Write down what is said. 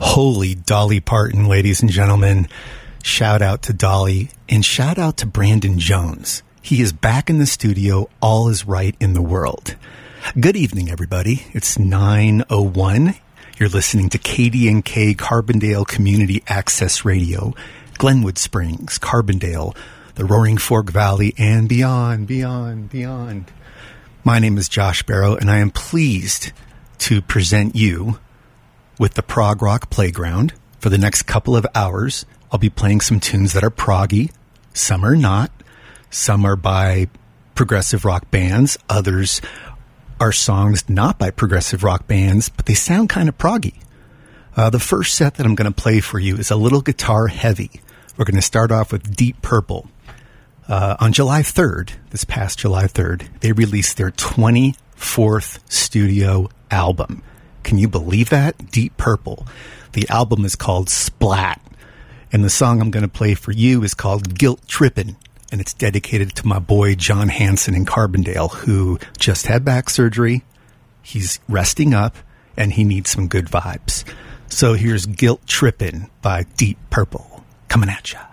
Holy Dolly Parton, ladies and gentlemen. Shout out to Dolly and shout out to Brandon Jones. He is back in the studio. All is right in the world. Good evening, everybody. It's 9:01. You're listening to KDNK Carbondale Community Access Radio, Glenwood Springs, Carbondale, the Roaring Fork Valley, and beyond. My name is Josh Barrow, and I am pleased to present you with the Prog Rock Playground. For the next couple of hours, I'll be playing some tunes that are proggy. Some are not. Some are by progressive rock bands. Others are songs not by progressive rock bands, but they sound kind of proggy. The first set that I'm going to play for you is a little guitar heavy. We're going to start off with Deep Purple. On July 3rd, this past July 3rd, they released their 24th studio album. Can you believe that? Deep Purple. The album is called Splat. And the song I'm going to play for you is called Guilt Trippin'. And it's dedicated to my boy John Hanson in Carbondale, who just had back surgery. He's resting up, and he needs some good vibes. So here's Guilt Trippin' by Deep Purple. Coming at ya.